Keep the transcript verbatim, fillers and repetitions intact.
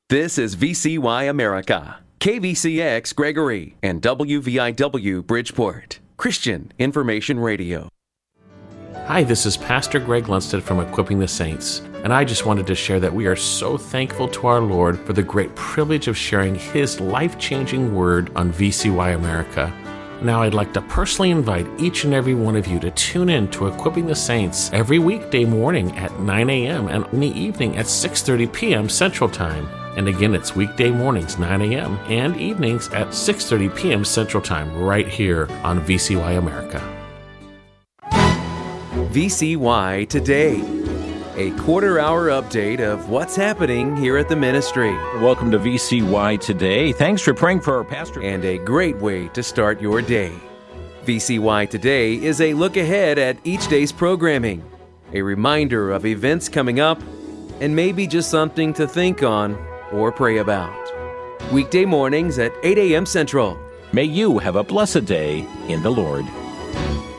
This is V C Y America, K V C X Gregory, and W V I W Bridgeport, Christian Information Radio. Hi, this is Pastor Greg Lundstedt from Equipping the Saints, and I just wanted to share that we are so thankful to our Lord for the great privilege of sharing His life-changing word on V C Y America. Now, I'd like to personally invite each and every one of you to tune in to Equipping the Saints every weekday morning at nine a.m. and in the evening at six thirty p.m. Central Time. And again, it's weekday mornings, nine a.m., and evenings at six thirty p.m. Central Time, right here on V C Y America. V C Y Today, a quarter-hour update of what's happening here at the ministry. Welcome to V C Y Today. Thanks for praying for our pastor. And a great way to start your day. V C Y Today is a look ahead at each day's programming, a reminder of events coming up, and maybe just something to think on or pray about. Weekday mornings at eight a.m. Central. May you have a blessed day in the Lord.